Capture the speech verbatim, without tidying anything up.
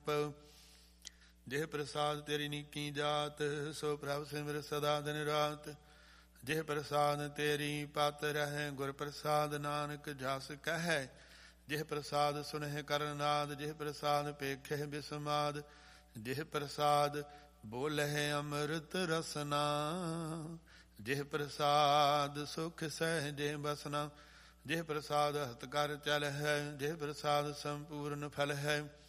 ਰੂਪ। ਜਿਹ ਪ੍ਰਸਾਦ ਤੇਰੀ ਨੀਕੀ ਜਾਤ, ਸੋ ਪ੍ਰਭ ਸਿਮਰ ਸਦਾ ਦਿਨ ਰਾਤ। ਜਿਹ ਪ੍ਰਸਾਦ ਤੇਰੀ ਪਤ ਰਹਿ, ਗੁਰ ਪ੍ਰਸਾਦ ਨਾਨਕ ਜਸ ਕਹਿ। ਜਿਹ ਪ੍ਰਸਾਦ ਸੁਨਹਿ ਕਰਨਾਦ, ਜਿਹ ਪ੍ਰਸਾਦ ਪੇਖੇ ਬਿਸਮਾਦ। ਜਿਹ ਪ੍ਰਸਾਦ ਬੋਲਹਿ ਅੰਮ੍ਰਿਤ ਰਸਨਾ, ਜਿਹ ਪ੍ਰਸਾਦ ਸੁਖ ਸਹਿਜੇ ਬਸਨਾ। ਜਿਹ ਪ੍ਰਸਾਦ ਹਤ ਕਰ ਚਲ ਹੈ, ਜਿਹ ਪ੍ਰਸਾਦ ਸੰਪੂਰਨ ਫਲ ਹੈ।